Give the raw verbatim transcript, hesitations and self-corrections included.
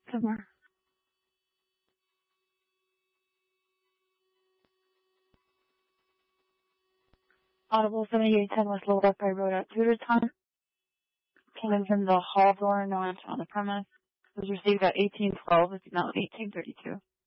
Somewhere. Audible seventy-eight ten was loaded up by road at Tudor time. Came in from the hall door, no answer on the premise. Was received at eighteen twelve. It's now eighteen thirty-two.